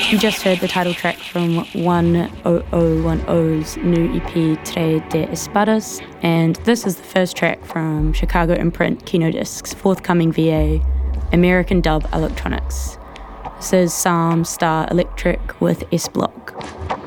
You just heard the title track from 10010's new EP, Tres de Espadas, and this is the first track from Chicago imprint Kino Disc's forthcoming VA, American Dub Electronics. This is Psalm Star Electric with S Block.